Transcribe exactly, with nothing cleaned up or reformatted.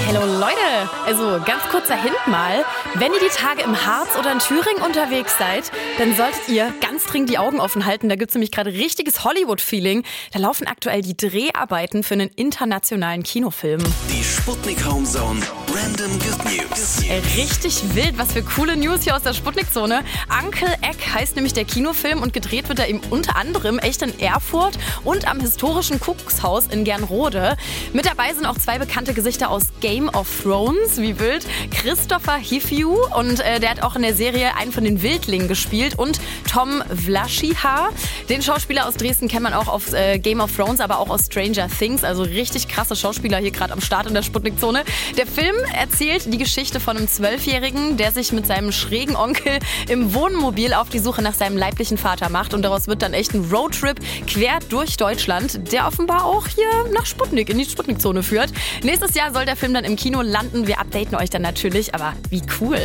Hallo Leute! Also ganz kurzer Hint mal, wenn ihr die Tage im Harz oder in Thüringen unterwegs seid, dann solltet ihr ganz dringend die Augen offen halten. Da gibt es nämlich gerade richtiges Hollywood-Feeling. Da laufen aktuell die Dreharbeiten für einen internationalen Kinofilm. Die Sputnik Homezone Random Good News. Richtig wild, was für coole News hier aus der Sputnik-Zone. Uncle Egg heißt nämlich der Kinofilm und gedreht wird er eben unter anderem echt in Erfurt und am historischen Kuckuckshaus in Gernrode. Mit dabei sind auch zwei bekannte Gesichter aus Game of Thrones, wie wild. Christopher Hivju und äh, der hat auch in der Serie einen von den Wildlingen gespielt und Tom Wlaschiha. Den Schauspieler aus Dresden kennt man auch auf äh, Game of Thrones, aber auch aus Stranger Things. Also richtig krasse Schauspieler hier gerade am Start in der Sputnik-Zone. Der Film erzählt die Geschichte von einem Zwölfjährigen, der sich mit seinem schrägen Onkel im Wohnmobil auf die Suche nach seinem leiblichen Vater macht. Und daraus wird dann echt ein Roadtrip quer durch Deutschland, der offenbar auch hier nach Sputnik, in die Sputnik-Zone führt. Nächstes Jahr soll der Film dann im Kino landen. Wir updaten euch dann natürlich, aber wie cool.